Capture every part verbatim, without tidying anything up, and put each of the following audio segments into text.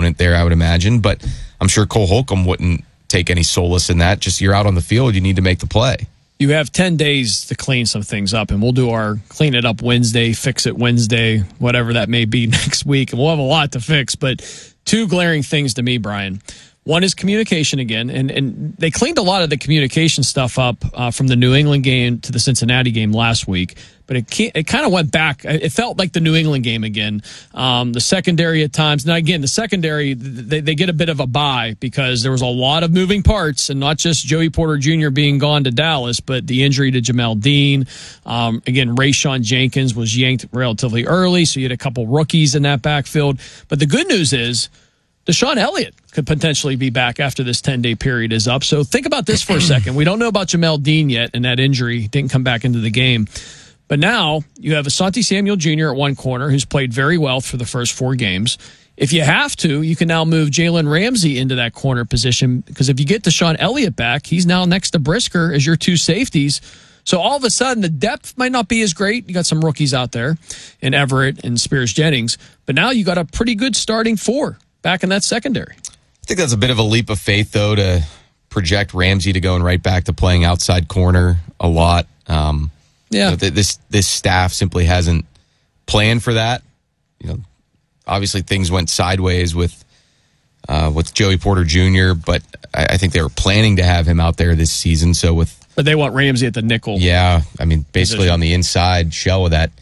opponent there, I would imagine. But I'm sure Cole Holcomb wouldn't take any solace in that. Just you're out on the field, you need to make the play. You have ten days to clean some things up, and we'll do our Clean It Up Wednesday, Fix It Wednesday, whatever that may be next week. And we'll have a lot to fix, but two glaring things to me, Brian. One is communication again, and, and they cleaned a lot of the communication stuff up uh, from the New England game to the Cincinnati game last week, but it can't, it kind of went back. It felt like the New England game again. Um, the secondary at times. Now, again, the secondary, they, they get a bit of a bye because there was a lot of moving parts, and not just Joey Porter Junior being gone to Dallas, but the injury to Jamel Dean. Um, again, Rayshawn Jenkins was yanked relatively early, so you had a couple rookies in that backfield. But the good news is DeShon Elliott could potentially be back after this ten-day period is up. So think about this for a second. We don't know about Jamel Dean yet, and that injury didn't come back into the game. But now you have Asante Samuel Junior at one corner who's played very well for the first four games. If you have to, you can now move Jalen Ramsey into that corner position because if you get DeShon Elliott back, he's now next to Brisker as your two safeties. So all of a sudden, the depth might not be as great. You got some rookies out there in Everett and Spears Jennings, but now you got a pretty good starting four back in that secondary. I think that's a bit of a leap of faith, though, to project Ramsey to going right back to playing outside corner a lot. Um, yeah, you know, this this staff simply hasn't planned for that. You know, obviously things went sideways with uh, with Joey Porter Junior, but I, I think they were planning to have him out there this season. So with but they want Ramsey at the nickel. Yeah, I mean, basically position on the inside shell of that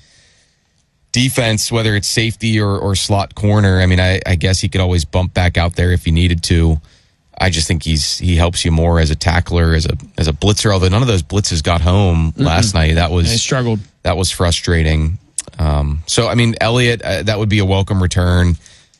defense, whether it's safety or, or slot corner. I mean, I, I guess he could always bump back out there if he needed to. I just think he's he helps you more as a tackler, as a as a blitzer. Although none of those blitzes got home Mm-mm. last night, that was they struggled. That was frustrating. Um, so I mean, Elliott, uh, that would be a welcome return.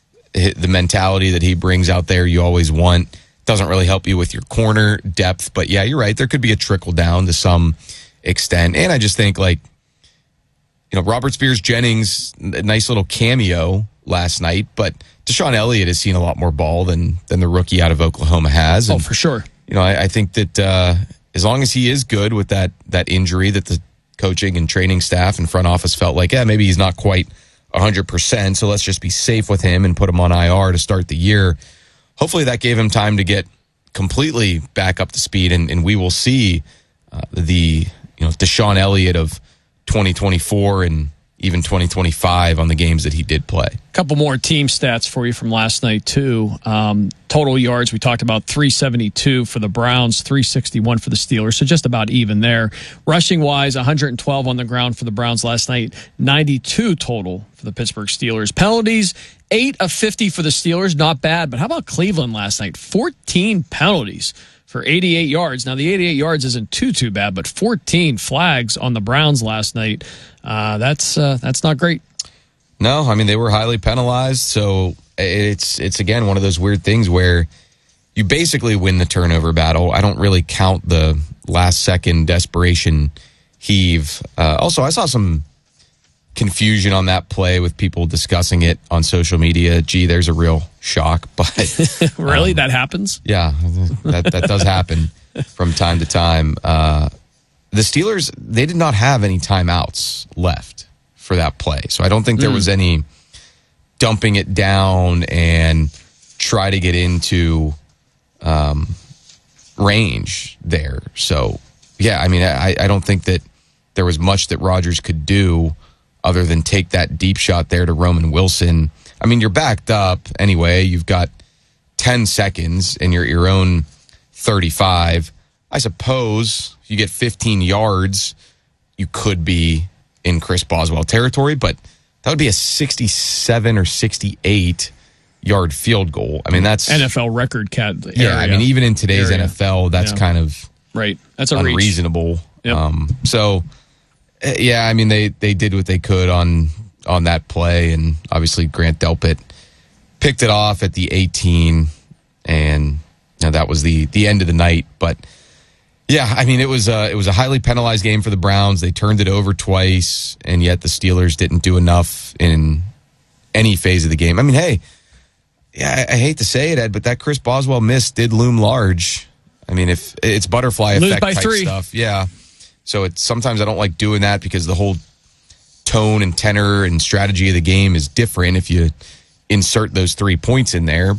The mentality that he brings out there, you always want. Doesn't really help you with your corner depth, but yeah, you're right. There could be a trickle down to some extent, and I just think like. You know, Robert Spears Jennings, a nice little cameo last night, but DeShon Elliott has seen a lot more ball than than the rookie out of Oklahoma has. And, oh, for sure. You know, I, I think that uh, as long as he is good with that that injury that the coaching and training staff and front office felt like, yeah, maybe he's not quite one hundred percent, so let's just be safe with him and put him on I R to start the year. Hopefully that gave him time to get completely back up to speed, and, and we will see uh, the you know DeShon Elliott of twenty twenty-four and even twenty twenty-five on the games that he did play. A couple more team stats for you from last night, too. Um, total yards, we talked about three seventy-two for the Browns, three sixty-one for the Steelers, so just about even there. Rushing-wise, one hundred twelve on the ground for the Browns last night, ninety-two total for the Pittsburgh Steelers. Penalties, eight of fifty for the Steelers, not bad, but how about Cleveland last night? fourteen penalties for eighty-eight yards. Now, the eighty-eight yards isn't too, too bad, but fourteen flags on the Browns last night. Uh, that's uh, that's not great. No, I mean, they were highly penalized, so it's, it's again, one of those weird things where you basically win the turnover battle. I don't really count the last-second desperation heave. Uh, also, I saw some confusion on that play with people discussing it on social media. Gee, there's a real shock. But really, um, that happens? Yeah, that that does happen from time to time. Uh, the Steelers, they did not have any timeouts left for that play, so I don't think there mm. was any dumping it down and try to get into um, range there. So yeah, I mean, I, I don't think that there was much that Rodgers could do other than take that deep shot there to Roman Wilson. I mean, you're backed up anyway. You've got ten seconds and you're at your own thirty-five. I suppose if you get fifteen yards, you could be in Chris Boswell territory, but that would be a sixty-seven or sixty-eight yard field goal. I mean, that's N F L record cat. Yeah, I mean, even in today's area. N F L, that's yeah. kind of right. That's a unreasonable. Yep. Um, so, yeah, I mean, they, they did what they could on on that play, and obviously Grant Delpit picked it off at the eighteen, and you know, that was the the end of the night. But yeah, I mean, it was a, it was a highly penalized game for the Browns. They turned it over twice, and yet the Steelers didn't do enough in any phase of the game. I mean, hey, yeah, I, I hate to say it, Ed, but that Chris Boswell miss did loom large. I mean, if it's butterfly Lose effect by type three. stuff, yeah. So it's sometimes I don't like doing that because the whole tone and tenor and strategy of the game is different if you insert those three points in there.